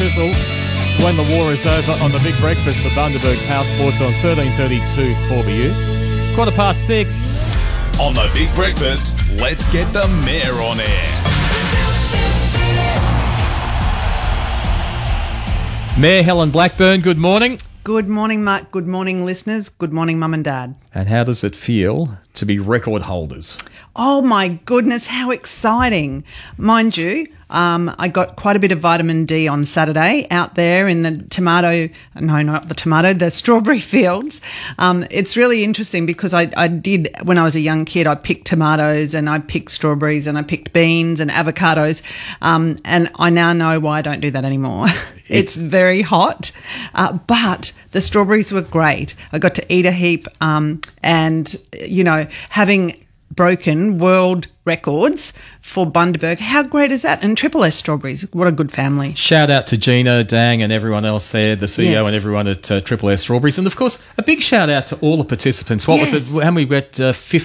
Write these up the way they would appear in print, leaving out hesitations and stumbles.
Frizzle when the war is over on the Big Breakfast for Bundaberg Power Sports on 1332 4BU. 6:15. On the Big Breakfast, let's get the mayor on air. Mayor Helen Blackburn, good morning. Good morning, Mark. Good morning, listeners. Good morning, Mum and Dad. And how does it feel to be record holders? Oh, my goodness, how exciting. Mind you, I got quite a bit of vitamin D on Saturday out there in the the strawberry fields. It's really interesting because I did, when I was a young kid, I picked tomatoes and I picked strawberries and I picked beans and avocados. And I now know why I don't do that anymore. It's very hot, but the strawberries were great. I got to eat a heap and, you know, having broken world records for Bundaberg. How great is that? And Triple S Strawberries, what a good family. Shout out to Gina, Dang and everyone else there, the CEO Yes. and everyone at Triple S Strawberries. And, of course, a big shout out to all the participants. What was it? How many we got?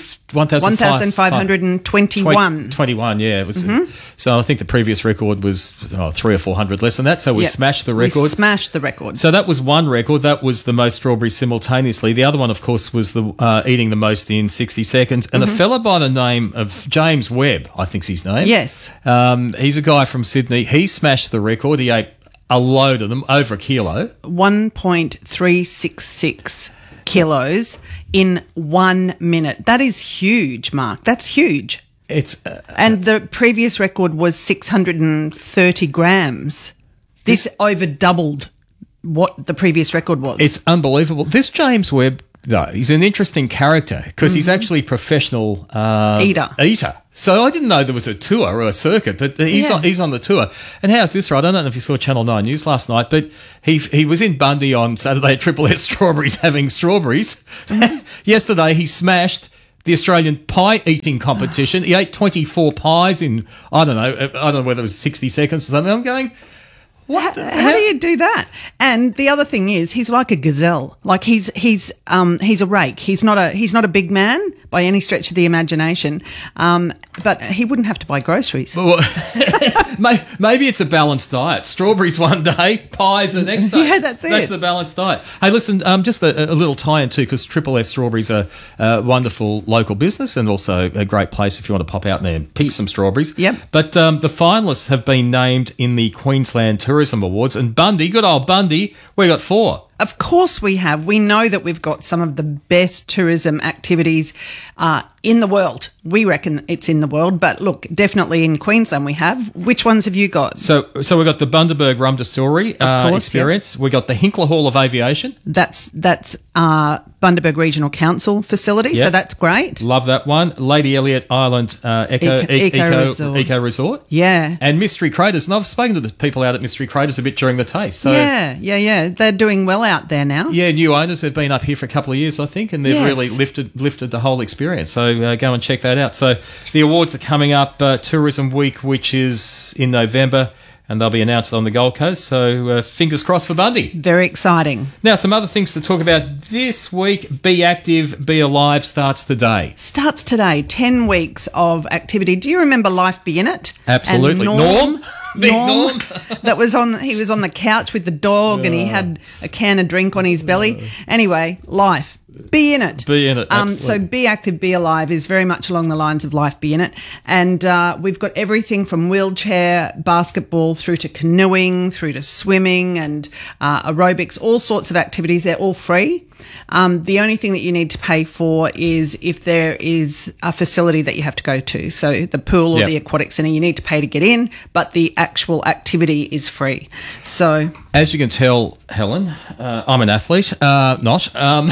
1,521. 21, yeah. It was, so I think the previous record was 300 or 400 less than that. So we smashed the record. We smashed the record. So that was one record. That was the most strawberries simultaneously. The other one, of course, was the eating the most in 60 seconds. And a fella by the name of James Webb, I think's his name. Yes. He's a guy from Sydney. He smashed the record. He ate a load of them, over a kilo. 1.366 kilos in 1 minute. That is huge, Mark. That's huge. It's And the previous record was 630 grams. This over doubled what the previous record was. It's unbelievable. This James Webb, though, he's an interesting character because he's actually a professional eater. So I didn't know there was a tour or a circuit, but he's on the tour. And how's this, right? I don't know if you saw Channel 9 News last night, but he was in Bundy on Saturday at Triple S Strawberries having strawberries. Yesterday he smashed the Australian pie eating competition. He ate 24 pies in, I don't know whether it was 60 seconds or something. I'm going, what? How do you do that? And the other thing is, he's like a gazelle. Like he's a rake. He's not a big man by any stretch of the imagination. But he wouldn't have to buy groceries. Well, maybe it's a balanced diet. Strawberries one day, pies the next day. Yeah, that's it. That's the balanced diet. Hey, listen, just a little tie-in too, because Triple S Strawberries are a wonderful local business and also a great place if you want to pop out there and pick some strawberries. Yep. But the finalists have been named in the Queensland Tourism Awards, and Bundy, good old Bundy, we got 4. Of course we have. We know that we've got some of the best tourism activities in the world. We reckon it's in the world, but look, definitely in Queensland we have. Which ones have you got? So we've got the Bundaberg Rum Distillery experience. Yep. We got the Hinkler Hall of Aviation. That's Bundaberg Regional Council facility, so that's great. Love that one. Lady Elliot Island Eco Resort. Yeah. And Mystery Craters. And I've spoken to the people out at Mystery Craters a bit during the taste. So Yeah. They're doing well out there now. Yeah, new owners have been up here for a couple of years, I think, and they've really lifted the whole experience. So go and check that out. So the awards are coming up, Tourism Week, which is in November, and they'll be announced on the Gold Coast. So fingers crossed for Bundy. Very exciting. Now, some other things to talk about this week. Be Active, Be Alive starts today. Starts today. 10 weeks of activity. Do you remember Life Be In It? Absolutely. And Norm. Big Norm. He was on the couch with the dog and he had a can of drink on his belly. Anyway, life. Be in it. Be in it. So Be Active, Be Alive is very much along the lines of Life Be In It. And we've got everything from wheelchair, basketball, through to canoeing, through to swimming and aerobics, all sorts of activities. They're all free. The only thing that you need to pay for is if there is a facility that you have to go to. So the pool or the aquatic centre, you need to pay to get in, but the actual activity is free. So, as you can tell, Helen, I'm an athlete, not.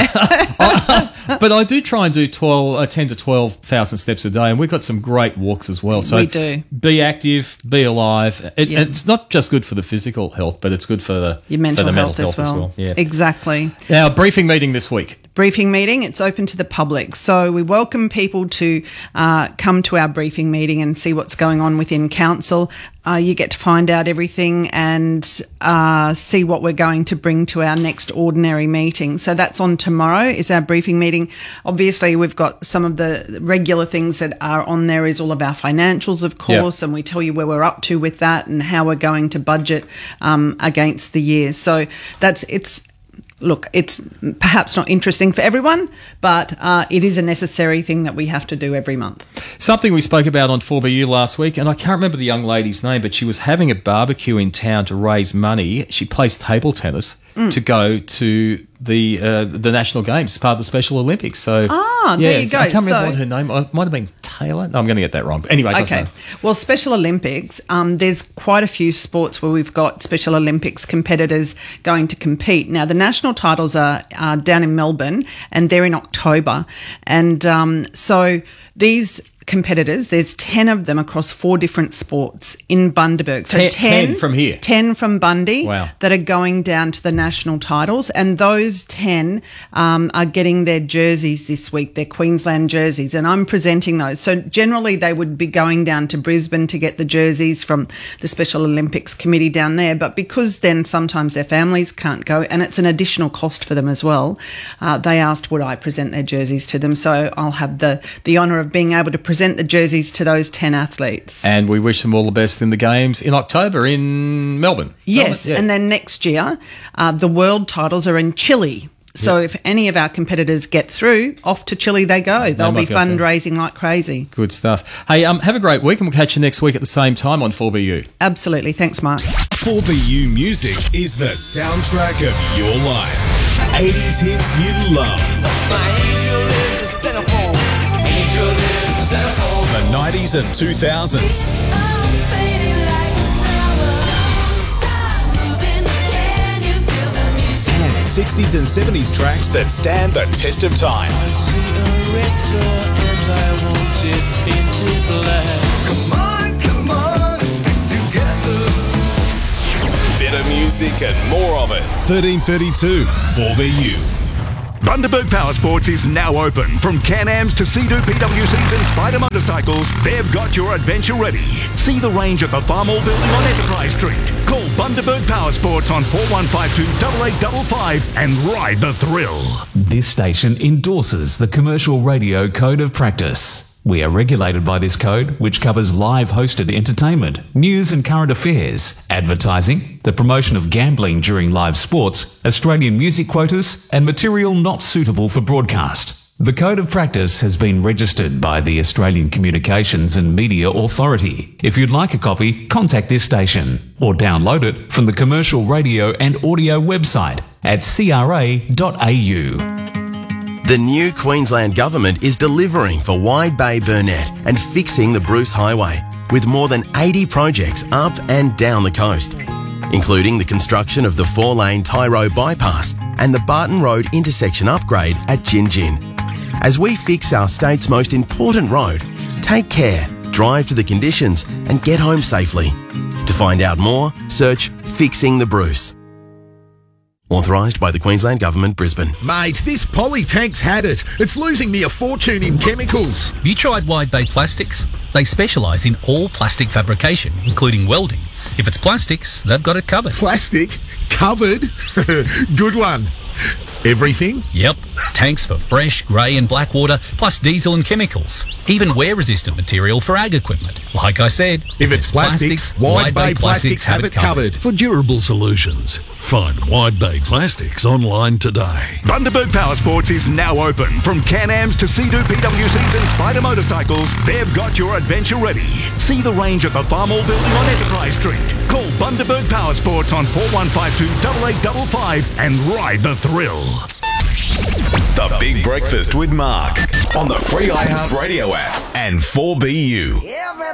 But I do try and do 10 to 12,000 steps a day, and we've got some great walks as well. So we do. Be active, be alive. It's not just good for the physical health, but it's good for your mental health as well. Yeah. Exactly. Now, briefing meeting this week. briefing meeting. It's open to the public. So we welcome people to come to our briefing meeting and see what's going on within council. You get to find out everything and see what we're going to bring to our next ordinary meeting. So that's on tomorrow is our briefing meeting. Obviously, we've got some of the regular things that are on there is all of our financials, of course, and we tell you where we're up to with that and how we're going to budget against the year. So Look, it's perhaps not interesting for everyone, but it is a necessary thing that we have to do every month. Something we spoke about on 4BU last week, and I can't remember the young lady's name, but she was having a barbecue in town to raise money. She plays table tennis to go to the National Games as part of the Special Olympics. So, there you go. I can't remember what her name. It might have been Taylor. No, I'm going to get that wrong. But anyway, okay. Well, Special Olympics, there's quite a few sports where we've got Special Olympics competitors going to compete. Now, the national titles are down in Melbourne, and they're in October. And so these competitors, there's 10 of them across 4 different sports in Bundaberg. So 10 from here. 10 from Bundy. Wow. That are going down to the national titles. And those 10 are getting their jerseys this week, their Queensland jerseys. And I'm presenting those. So generally they would be going down to Brisbane to get the jerseys from the Special Olympics Committee down there. But because then sometimes their families can't go, and it's an additional cost for them as well, they asked would I present their jerseys to them. So I'll have the honour of being able to present the jerseys to those 10 athletes. And we wish them all the best in the Games in October in Melbourne. Yes, and then next year, the world titles are in Chile. So if any of our competitors get through, off to Chile they go. They'll be fundraising like crazy. Good stuff. Hey, have a great week, and we'll catch you next week at the same time on 4BU. Absolutely. Thanks, Mark. 4BU Music is the soundtrack of your life. 80s hits you love. My angel is the centerfold. Angel is the centerfold. The 90s and 2000s. And 60s and 70s tracks that stand the test of time. I see a red door and I want it painted black. Come on, let's stick together. Better music and more of it. 1332 4BU. Bundaberg Power Sports is now open. From Can-Ams to Sea-Doo PWCs and Spider motorcycles, they've got your adventure ready. See the range at the Farmall Building on Enterprise Street. Call Bundaberg Power Sports on 4152 8855 and ride the thrill. This station endorses the Commercial Radio Code of Practice. We are regulated by this code, which covers live hosted entertainment, news and current affairs, advertising, the promotion of gambling during live sports, Australian music quotas, and material not suitable for broadcast. The Code of Practice has been registered by the Australian Communications and Media Authority. If you'd like a copy, contact this station or download it from the Commercial Radio and Audio website at cra.au. The new Queensland Government is delivering for Wide Bay Burnett and fixing the Bruce Highway, with more than 80 projects up and down the coast, including the construction of the 4-lane Tyro bypass and the Barton Road intersection upgrade at Gin Gin. As we fix our state's most important road, take care, drive to the conditions and get home safely. To find out more, search Fixing the Bruce. Authorised by the Queensland Government, Brisbane. Mate, this Polytank's had it. It's losing me a fortune in chemicals. You tried Wide Bay Plastics? They specialise in all plastic fabrication, including welding. If it's plastics, they've got it covered. Plastic? Covered? Good one. Everything? Yep. Tanks for fresh, grey and black water, plus diesel and chemicals. Even wear-resistant material for ag equipment. Like I said, if it's plastics, Wide Bay Plastics have it covered. For durable solutions, find Wide Bay Plastics online today. Bundaberg Power Sports is now open. From Can-Ams to Sea-Doo PWCs and Spider motorcycles, they've got your adventure ready. See the range at the Farmall Building on Enterprise Street. Call Bundaberg Power Sports on 4152 8855 and ride the thrill. The Big Breakfast with Mark on the free iHeartRadio app and 4BU.